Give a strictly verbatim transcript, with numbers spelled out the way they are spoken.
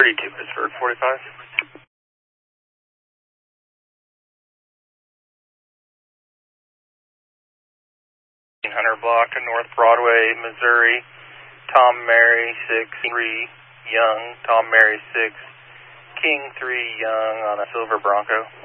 thirty-two Pittsburgh, forty-five. Hunter Block to North Broadway, Missouri. Tom Mary, six three, Young. Tom Mary, six, King three, Young on a silver Bronco.